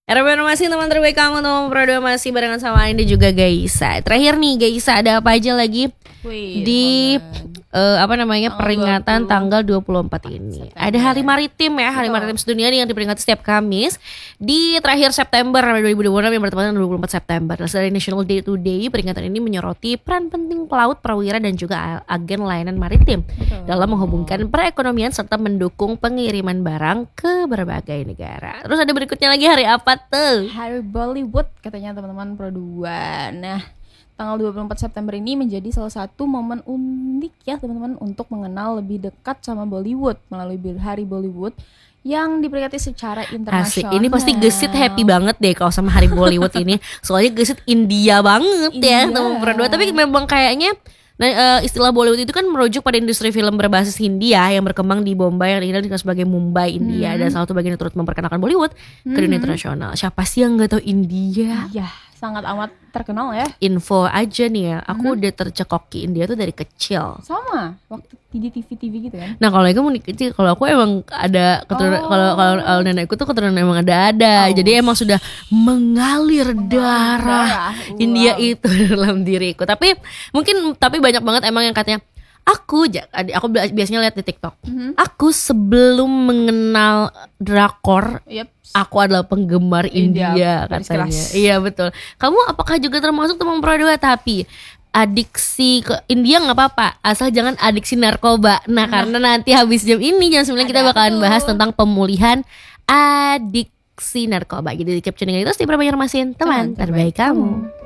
RB masih teman terbaik kamu, teman Pro 2 masih barengan sama Andi juga Gaisa. Terakhir nih Gaisa, ada apa aja lagi di peringatan tanggal 24 ini. September. Ada Hari Maritim ya, Hari Maritim Sedunia yang diperingati setiap Kamis di terakhir September 2026 yang bertepatan 24 September. Dari National Day Today, peringatan ini menyoroti peran penting pelaut, perwira dan juga agen layanan maritim dalam menghubungkan perekonomian serta mendukung pengiriman barang ke berbagai negara. Terus ada berikutnya lagi hari apa tuh? Hari Bollywood katanya teman-teman Pro 2. Nah, tanggal 24 September ini menjadi salah satu momen unik ya teman-teman untuk mengenal lebih dekat sama Bollywood melalui Hari Bollywood yang diperingati secara internasional. Asik, ini pasti Gesit happy banget deh kalau sama Hari Bollywood ini. Soalnya Gesit India banget ya teman Pro 2. Tapi memang kayaknya istilah Bollywood itu kan merujuk pada industri film berbasis Hindia yang berkembang di Bombay yang dikenal sebagai Mumbai, India. Dan salah satu bagian yang turut memperkenalkan Bollywood ke dunia internasional. Siapa sih yang gak tahu India? Iya, sangat amat terkenal ya. Info aja nih ya, aku udah tercekoki India tuh dari kecil. Sama, waktu di TV gitu kan. Nah kalau aku kecil, kalau aku emang ada keturunan, kalau nenekku tuh keturunan emang ada. Jadi emang sudah mengalir darah India itu dalam diriku. Tapi banyak banget emang yang katanya aku biasanya lihat di TikTok. Aku sebelum mengenal drakor, aku adalah penggemar India katanya. Iya betul. Kamu apakah juga termasuk teman Pro 2 tapi adiksi ke India nggak apa-apa, asal jangan adiksi narkoba. Nah karena nanti habis jam ini jam 9 kita bakalan bahas tentang pemulihan adiksi narkoba. Jadi keep tuning itu di Banjarmasin, teman terbaik kamu.